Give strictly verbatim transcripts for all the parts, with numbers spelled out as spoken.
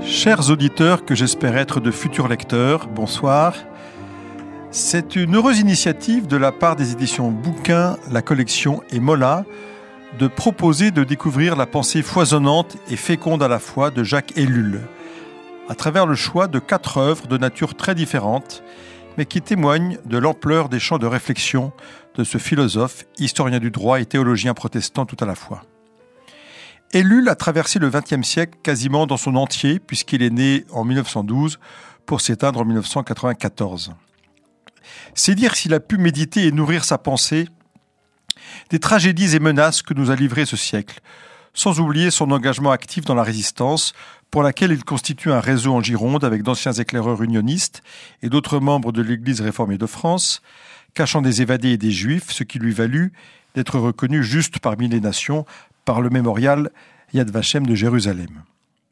Chers auditeurs que j'espère être de futurs lecteurs, bonsoir. C'est une heureuse initiative de la part des éditions Bouquin, la collection et Mola de proposer de découvrir la pensée foisonnante et féconde à la fois de Jacques Ellul, à travers le choix de quatre œuvres de nature très différente, mais qui témoignent de l'ampleur des champs de réflexion de ce philosophe, historien du droit et théologien protestant tout à la fois. Ellul a traversé le vingtième siècle quasiment dans son entier, puisqu'il est né en mille neuf cent douze pour s'éteindre en mille neuf cent quatre-vingt-quatorze. C'est dire s'il a pu méditer et nourrir sa pensée des tragédies et menaces que nous a livrées ce siècle, sans oublier son engagement actif dans la résistance, pour laquelle il constitue un réseau en Gironde avec d'anciens éclaireurs unionistes et d'autres membres de l'Église réformée de France, cachant des évadés et des juifs, ce qui lui valut d'être reconnu juste parmi les nations par le mémorial Yad Vashem de Jérusalem.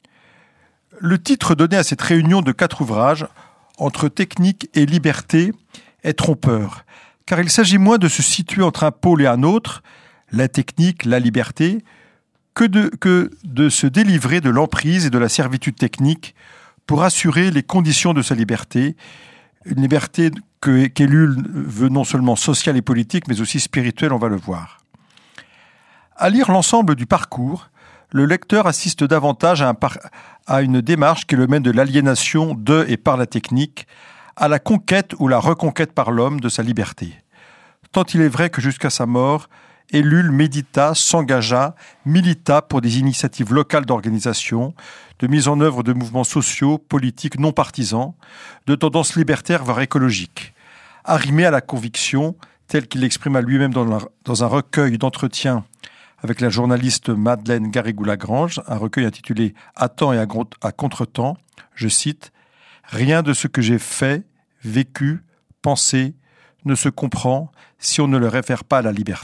Le titre donné à cette réunion de quatre ouvrages, Entre technique et liberté, est trompeur, car il s'agit moins de se situer entre un pôle et un autre, la technique, la liberté, que de, que de se délivrer de l'emprise et de la servitude technique pour assurer les conditions de sa liberté, une liberté que, qu'Ellul veut non seulement sociale et politique, mais aussi spirituelle, on va le voir. À lire l'ensemble du parcours, le lecteur assiste davantage à, un par... à une démarche qui le mène de l'aliénation de et par la technique à la conquête ou la reconquête par l'homme de sa liberté. Tant il est vrai que jusqu'à sa mort, Ellul médita, s'engagea, milita pour des initiatives locales d'organisation, de mise en œuvre de mouvements sociaux, politiques non partisans, de tendances libertaires voire écologiques, arrimé à la conviction, telle qu'il l'exprima lui-même dans, la... dans un recueil d'entretiens avec la journaliste Madeleine Garrigou-Lagrange, un recueil intitulé « À temps et à, gro- à contre-temps », je cite, « Rien de ce que j'ai fait, vécu, pensé, ne se comprend si on ne le réfère pas à la liberté. »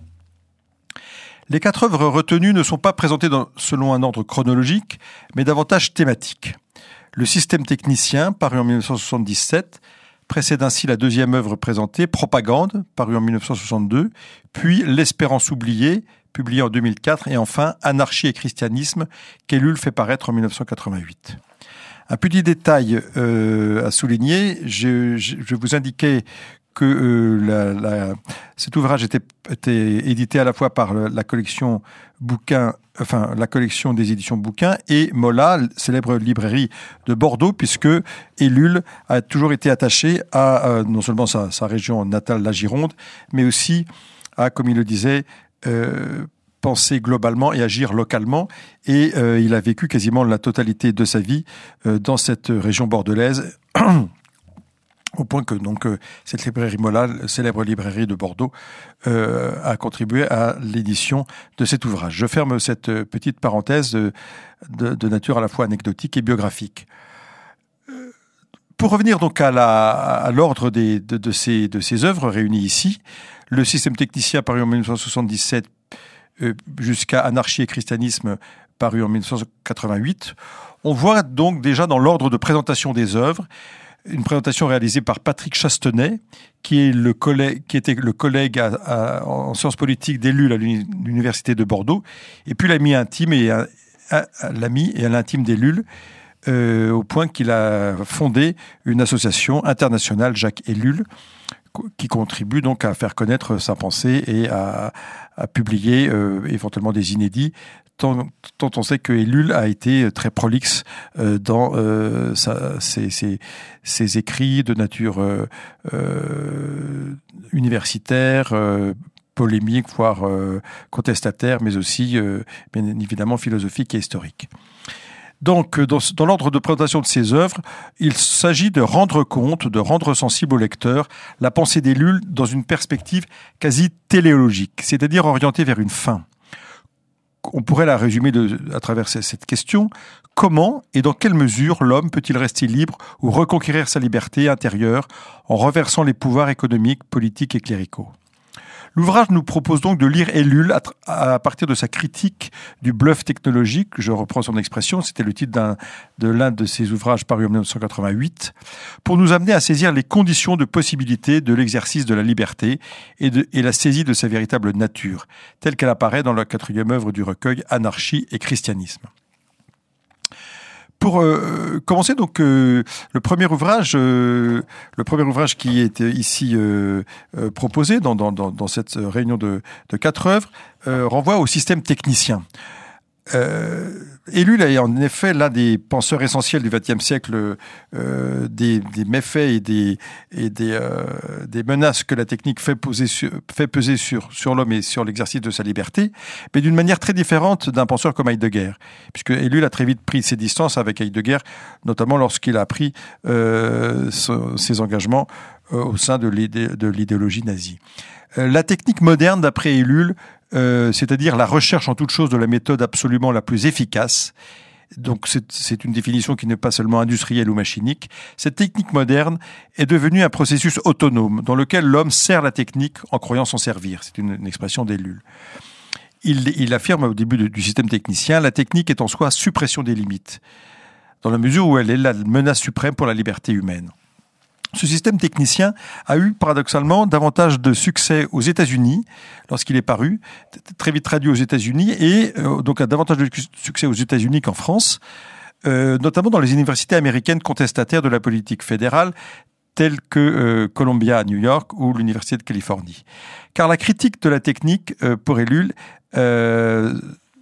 Les quatre œuvres retenues ne sont pas présentées dans, selon un ordre chronologique, mais davantage thématique. Le système technicien, paru en mille neuf cent soixante-dix-sept, précède ainsi la deuxième œuvre présentée, Propagande, paru en mille neuf cent soixante-deux, puis L'Espérance oubliée, publié en deux mille quatre, et enfin Anarchie et christianisme, qu'Ellul fait paraître en mille neuf cent quatre-vingt-huit. Un petit détail euh, à souligner, je, je, je vous indiquais que euh, la, la, cet ouvrage était, était édité à la fois par la collection Bouquin, enfin la collection des éditions Bouquin et Mola, célèbre librairie de Bordeaux, puisque Ellul a toujours été attaché à euh, non seulement sa, sa région natale, la Gironde, mais aussi à, comme il le disait, euh, penser globalement et agir localement. Et euh, il a vécu quasiment la totalité de sa vie euh, dans cette région bordelaise. Au point que donc euh, cette librairie Mola, la célèbre librairie de Bordeaux, euh, a contribué à l'édition de cet ouvrage. Je ferme cette petite parenthèse de, de, de nature à la fois anecdotique et biographique. Pour revenir donc à, la, à l'ordre des, de, de, ces, de ces œuvres réunies ici, le système technicien paru en mille neuf cent soixante-dix-sept euh, jusqu'à Anarchie et christianisme paru en mille neuf cent quatre-vingt-huit, on voit donc déjà dans l'ordre de présentation des œuvres une présentation réalisée par Patrick Chastenay, qui, est le collègue, qui était le collègue à, à, en sciences politiques d'Ellul à l'université de Bordeaux, et puis l'ami intime et à, à, à l'ami et à l'intime d'Ellul, euh, au point qu'il a fondé une association internationale, Jacques Ellul, qui contribue donc à faire connaître sa pensée et à, à publier euh, éventuellement des inédits, tant, tant on sait que Ellul a été très prolixe euh, dans euh, sa, ses, ses, ses écrits de nature euh, euh, universitaire, euh, polémique, voire euh, contestataire, mais aussi euh, bien évidemment philosophique et historique. Donc, dans, dans l'ordre de présentation de ces œuvres, il s'agit de rendre compte, de rendre sensible au lecteur la pensée d'Ellul dans une perspective quasi téléologique, c'est-à-dire orientée vers une fin. On pourrait la résumer de, à travers cette question. Comment et dans quelle mesure l'homme peut-il rester libre ou reconquérir sa liberté intérieure en renversant les pouvoirs économiques, politiques et cléricaux ? L'ouvrage nous propose donc de lire Ellul à partir de sa critique du bluff technologique, je reprends son expression, c'était le titre d'un, de l'un de ses ouvrages parus en mille neuf cent quatre-vingt-huit, pour nous amener à saisir les conditions de possibilité de l'exercice de la liberté et, de, et la saisie de sa véritable nature, telle qu'elle apparaît dans la quatrième œuvre du recueil Anarchie et christianisme. Pour euh, commencer, donc euh, le premier ouvrage, euh, le premier ouvrage qui est ici euh, euh, proposé dans, dans, dans, dans cette réunion de, de quatre œuvres euh, renvoie au système technicien. Euh, Ellul est en effet l'un des penseurs essentiels du vingtième siècle, euh, des, des méfaits et des, et des, euh, des menaces que la technique fait, poser sur, fait peser sur, sur l'homme et sur l'exercice de sa liberté, mais d'une manière très différente d'un penseur comme Heidegger, puisque Ellul a très vite pris ses distances avec Heidegger, notamment lorsqu'il a pris euh, ce, ses engagements euh, au sein de l'idéologie nazie. Euh, la technique moderne, d'après Ellul, Euh, c'est-à-dire la recherche en toute chose de la méthode absolument la plus efficace. Donc c'est, c'est une définition qui n'est pas seulement industrielle ou machinique. Cette technique moderne est devenue un processus autonome dans lequel l'homme sert la technique en croyant s'en servir. C'est une, une expression d'Ellul. Il, il affirme au début de, du système technicien, la technique est en soi suppression des limites, dans la mesure où elle est la menace suprême pour la liberté humaine. Ce système technicien a eu paradoxalement davantage de succès aux États-Unis lorsqu'il est paru, très vite traduit aux États-Unis, et euh, donc a davantage de succès aux États-Unis qu'en France, euh, notamment dans les universités américaines contestataires de la politique fédérale, telles que euh, Columbia à New York ou l'Université de Californie. Car la critique de la technique, euh, pour Ellul, euh,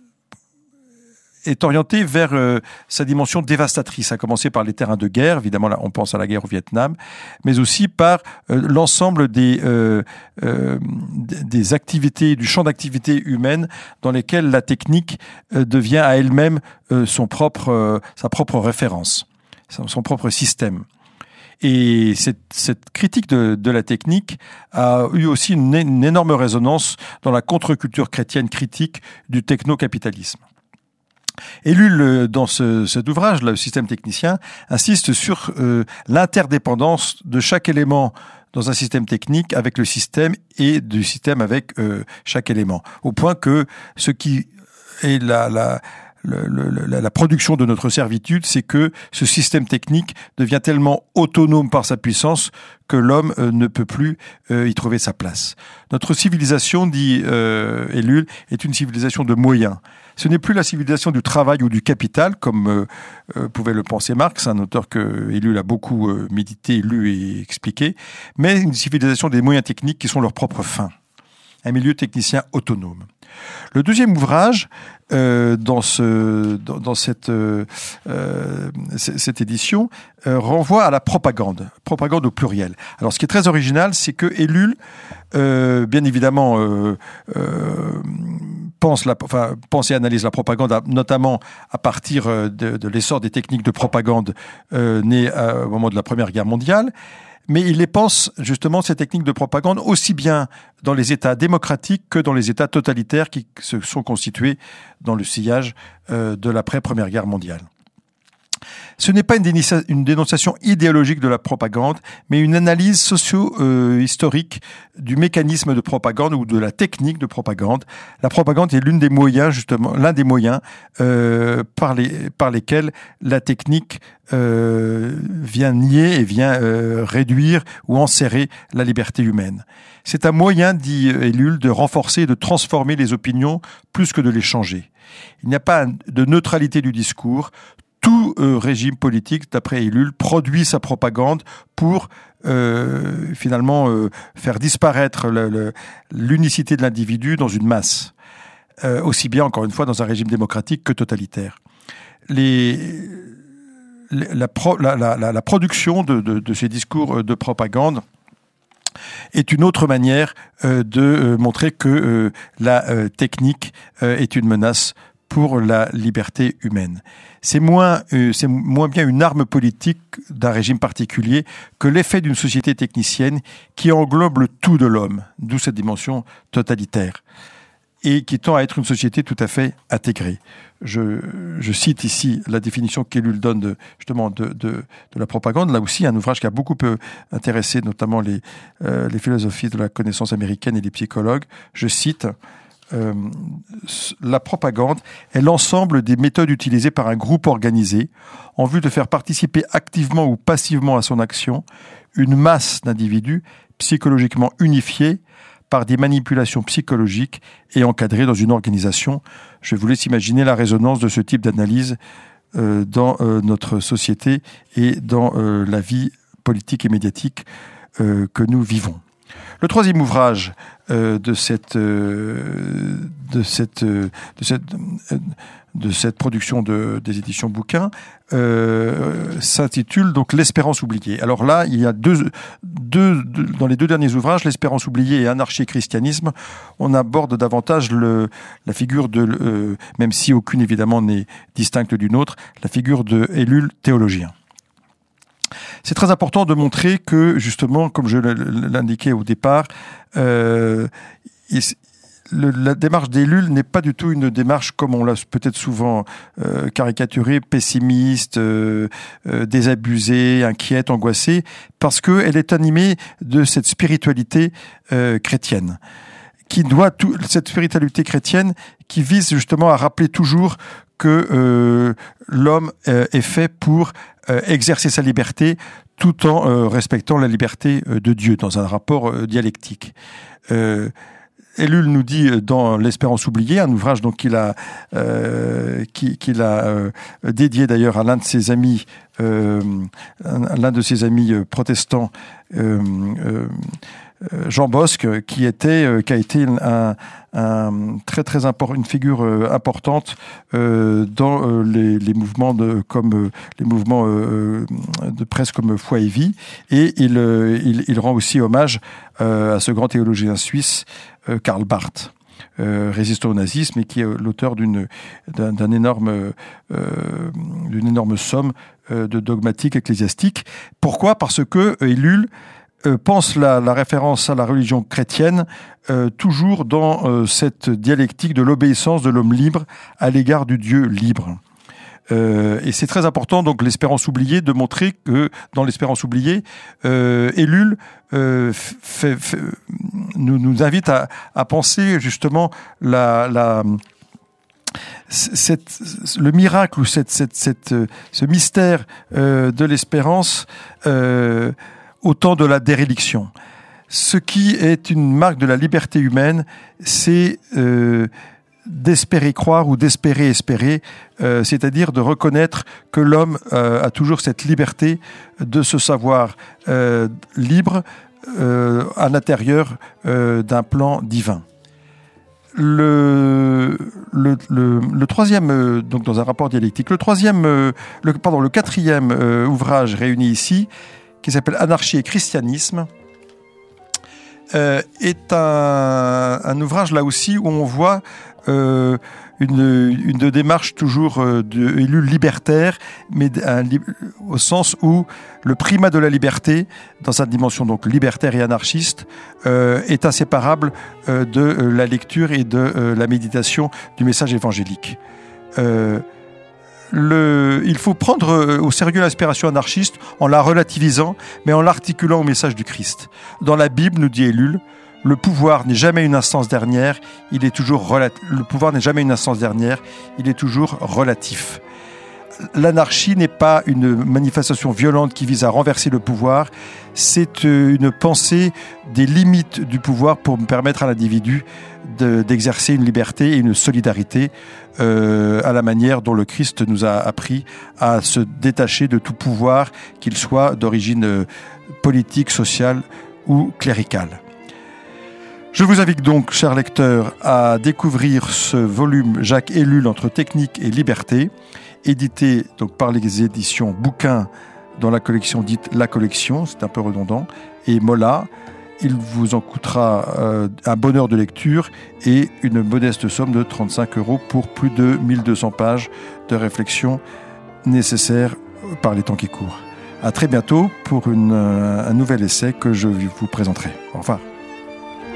est orientée vers euh, sa dimension dévastatrice, à commencer par les terrains de guerre, évidemment là on pense à la guerre au Vietnam, mais aussi par euh, l'ensemble des, euh, euh, des activités, du champ d'activité humaine dans lesquelles la technique euh, devient à elle-même euh, son propre, euh, sa propre référence, son, son propre système. Et cette, cette critique de, de la technique a eu aussi une, une énorme résonance dans la contre-culture chrétienne critique du techno-capitalisme. Ellul, dans ce, cet ouvrage, le système technicien, insiste sur euh, l'interdépendance de chaque élément dans un système technique avec le système et du système avec euh, chaque élément. Au point que ce qui est la, la, le, le, la, la production de notre servitude, c'est que ce système technique devient tellement autonome par sa puissance que l'homme euh, ne peut plus euh, y trouver sa place. Notre civilisation, dit euh, Ellul, est une civilisation de moyens. Ce n'est plus la civilisation du travail ou du capital, comme euh, euh, pouvait le penser Marx, un auteur que Ellul a beaucoup euh, médité, lu et expliqué, mais une civilisation des moyens techniques qui sont leur propre fin. Un milieu technicien autonome. Le deuxième ouvrage, euh, dans, ce, dans, dans cette, euh, euh, cette édition, euh, renvoie à la propagande, propagande au pluriel. Alors, ce qui est très original, c'est que Ellul, euh, bien évidemment, euh, euh, pense, la, enfin, pense et analyse la propagande, notamment à partir de, de l'essor des techniques de propagande euh, nées à, au moment de la Première Guerre mondiale. Mais il les pense, justement, ces techniques de propagande, aussi bien dans les États démocratiques que dans les États totalitaires qui se sont constitués dans le sillage euh, de l'après-Première Guerre mondiale. Ce n'est pas une, dénicia- une dénonciation idéologique de la propagande, mais une analyse socio-historique euh, du mécanisme de propagande ou de la technique de propagande. La propagande est l'une des moyens, justement, l'un des moyens euh, par, les, par lesquels la technique euh, vient nier et vient euh, réduire ou enserrer la liberté humaine. C'est un moyen, dit Ellul, de renforcer et de transformer les opinions plus que de les changer. Il n'y a pas de neutralité du discours. Tout euh, régime politique, d'après Ellul, produit sa propagande pour euh, finalement euh, faire disparaître le, le, l'unicité de l'individu dans une masse, euh, aussi bien, encore une fois, dans un régime démocratique que totalitaire. Les, les, la, pro, la, la, la, la production de, de, de ces discours de propagande est une autre manière euh, de euh, montrer que euh, la euh, technique euh, est une menace pour la liberté humaine. C'est moins, euh, c'est moins bien une arme politique d'un régime particulier que l'effet d'une société technicienne qui englobe le tout de l'homme, d'où cette dimension totalitaire, et qui tend à être une société tout à fait intégrée. Je, je cite ici la définition qu'Ellul donne de, justement de, de, de la propagande, là aussi un ouvrage qui a beaucoup intéressé notamment les, euh, les philosophies de la connaissance américaine et les psychologues. Je cite... Euh, la propagande est l'ensemble des méthodes utilisées par un groupe organisé en vue de faire participer activement ou passivement à son action une masse d'individus psychologiquement unifiés par des manipulations psychologiques et encadrés dans une organisation. Je vous laisse imaginer la résonance de ce type d'analyse euh, dans euh, notre société et dans euh, la vie politique et médiatique euh, que nous vivons. Le troisième ouvrage euh, de cette euh, de cette euh, de cette euh, de cette production de, des éditions bouquins euh, s'intitule donc L'Espérance oubliée. Alors là, il y a deux, deux, deux dans les deux derniers ouvrages, L'Espérance oubliée et Anarchie-christianisme, on aborde davantage le, la figure de, euh, même si aucune évidemment n'est distincte d'une autre, la figure de Ellul théologien. C'est très important de montrer que, justement, comme je l'indiquais au départ, euh, il, le, la démarche d'Ellul n'est pas du tout une démarche, comme on l'a peut-être souvent euh, caricaturée, pessimiste, euh, euh, désabusée, inquiète, angoissée, parce qu'elle est animée de cette spiritualité euh, chrétienne, qui doit tout, cette spiritualité chrétienne qui vise justement à rappeler toujours que euh, l'homme euh, est fait pour euh, exercer sa liberté tout en euh, respectant la liberté euh, de Dieu dans un rapport euh, dialectique. Euh, Ellul nous dit dans L'Espérance oubliée, un ouvrage donc qu'il a euh, qu'il a euh, dédié d'ailleurs à l'un de ses amis, euh, l'un de ses amis euh, protestants, euh, euh, Jean Bosc, qui était, qui a été un, un très très important, une figure importante euh, dans euh, les, les mouvements de comme euh, les mouvements euh, de presse comme Foi et Vie, et il il, il rend aussi hommage euh, à ce grand théologien suisse euh, Karl Barth, euh, résistant au nazisme et qui est l'auteur d'une d'un, d'un énorme euh, d'une énorme somme euh, de dogmatiques ecclésiastiques. Pourquoi ? Parce que Ellul Euh, pense la, la référence à la religion chrétienne euh, toujours dans euh, cette dialectique de l'obéissance de l'homme libre à l'égard du Dieu libre. Euh, et c'est très important, donc, l'Espérance oubliée, de montrer que dans l'Espérance oubliée, euh, Ellul euh, fait, fait, nous, nous invite à, à penser justement la... la Cette, le miracle ou cette, cette, cette, ce mystère euh, de l'espérance euh, au temps de la déréliction. Ce qui est une marque de la liberté humaine, c'est euh, d'espérer croire ou d'espérer espérer, euh, c'est-à-dire de reconnaître que l'homme euh, a toujours cette liberté de se savoir euh, libre euh, à l'intérieur euh, d'un plan divin. Le, le, le, le troisième, euh, donc dans un rapport dialectique, le troisième, euh, le, pardon, le quatrième euh, ouvrage réuni ici, qui s'appelle Anarchie et christianisme, euh, est un, un ouvrage là aussi où on voit euh, une, une démarche toujours euh, de Ellul libertaire, mais un, au sens où le primat de la liberté, dans sa dimension donc libertaire et anarchiste, euh, est inséparable euh, de euh, la lecture et de euh, la méditation du message évangélique. Euh, Le, il faut prendre au sérieux l'aspiration anarchiste en la relativisant, mais en l'articulant au message du Christ. Dans la Bible, nous dit Ellul, le pouvoir n'est jamais une instance dernière, il est toujours relati- le pouvoir n'est jamais une instance dernière, il est toujours relatif. L'anarchie n'est pas une manifestation violente qui vise à renverser le pouvoir, c'est une pensée des limites du pouvoir pour permettre à l'individu de, d'exercer une liberté et une solidarité euh, à la manière dont le Christ nous a appris à se détacher de tout pouvoir, qu'il soit d'origine politique, sociale ou cléricale. Je vous invite donc, chers lecteurs, à découvrir ce volume Jacques Ellul entre technique et liberté, édité donc par les éditions Bouquins dans la collection dite La Collection, c'est un peu redondant, et Mola. Il vous en coûtera euh, un bonheur de lecture et une modeste somme de trente-cinq euros pour plus de mille deux cents pages de réflexion nécessaires par les temps qui courent. À très bientôt pour une, euh, un nouvel essai que je vous présenterai. Au revoir.